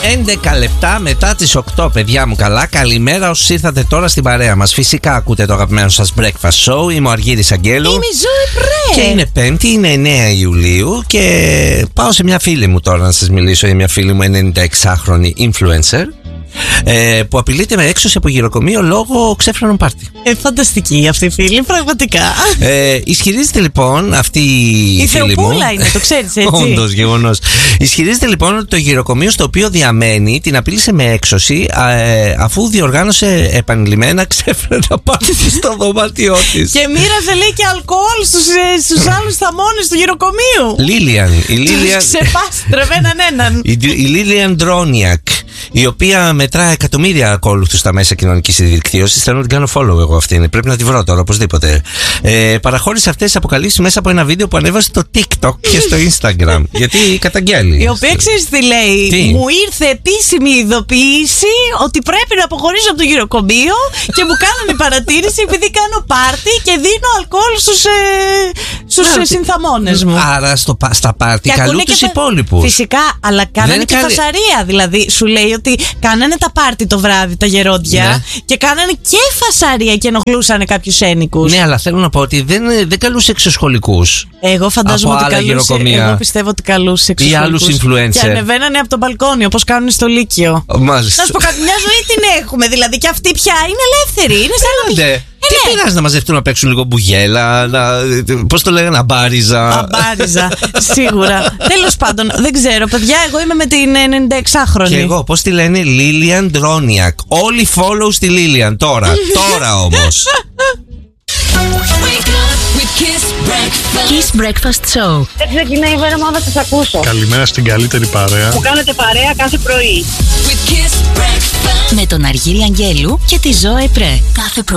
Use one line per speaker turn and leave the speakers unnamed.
11 λεπτά μετά τις 8, παιδιά μου καλά. Καλημέρα όσους ήρθατε τώρα στην παρέα μας. Φυσικά ακούτε το αγαπημένο σας Breakfast Show. Είμαι ο Αργύρης Αγγέλου.
Είμαι η Ζωή Πρέ.
Και είναι Πέμπτη, είναι 9 Ιουλίου. Και πάω σε μια φίλη μου τώρα να σας μιλήσω για μια φίλη μου 96χρονη influencer. Που απειλείται με έξωση από γυροκομείο λόγω ξέφρανων πάρτι.
Φανταστική αυτή η φίλη, πραγματικά.
Ισχυρίζεται λοιπόν αυτή η φίλη μου.
Η Θεοπούλα είναι, το ξέρεις έτσι.
Όντως, γεγονός. Ισχυρίζεται λοιπόν ότι το γυροκομείο στο οποίο διαμένει την απείλησε με έξωση αφού διοργάνωσε επανειλημμένα ξέφρανα πάρτι στο δωμάτιό της.
Και μοίραζε λέει και αλκοόλ στους άλλους θαμώνες του γυροκομείου.
Λίλιαν.
Ξεπάστρευε έναν.
Η Λίλιαν Ντρόνιακ, η οποία μετρά εκατομμύρια ακόλουθους στα μέσα κοινωνικής δικτύωσης. Θέλω να την κάνω follow εγώ αυτήν. Πρέπει να τη βρω τώρα οπωσδήποτε. Παραχώρησε αυτές τις αποκαλύψεις μέσα από ένα βίντεο που ανέβασε στο TikTok και στο Instagram. Γιατί καταγγέλει.
Η οποία ξέρεις τι λέει.
Τι?
Μου ήρθε επίσημη ειδοποίηση ότι πρέπει να αποχωρήσω από το γυροκομείο και μου κάνανε παρατήρηση επειδή κάνω πάρτι και δίνω αλκοόλ στους συνθαμώνες μου.
Άρα στα πάρτι καλούν τους υπόλοιπους.
Φυσικά, αλλά κάνανε και φασαρία. Δηλαδή σου λέει ότι κάνανε τα πάρτι το βράδυ τα γερόντια, ναι, και κάνανε και φασαρία και ενοχλούσαν κάποιους ένοικους.
Ναι, αλλά θέλω να πω ότι δεν καλούσε εξωσχολικούς.
Εγώ φαντάζομαι ότι καλούσε. Εγώ πιστεύω ότι καλούσε εξωσχολικούς.
Ή άλλους influencer.
Και ανεβαίνανε από το μπαλκόνι όπως κάνουν στο Λύκειο.
Μάλιστα.
Να σου πω κάτι, μια ζωή την έχουμε. Δηλαδή και αυτοί πια είναι ελεύθεροι. Είναι σαν να
τι πειράζει να μαζευτούν να παίξουν λίγο μπουγέλα, πώς το λέγανε, αμπάριζα.
Αμπάριζα, σίγουρα. Τέλος πάντων, δεν ξέρω, παιδιά, εγώ είμαι με την 96χρονη.
Και εγώ, πώς τη λένε, Λίλιαν Ντρόνιακ. Όλοι follow στη Λίλιαν τώρα. Τώρα όμως.
Kiss Breakfast Show.
Δεν ξεκινάει η μέρα μου να σας ακούσω.
Καλημέρα στην καλύτερη παρέα.
Που κάνετε παρέα κάθε πρωί.
Με τον Αργύρη Αγγέλου και τη Ζωή Πρέ. Κάθε πρωί.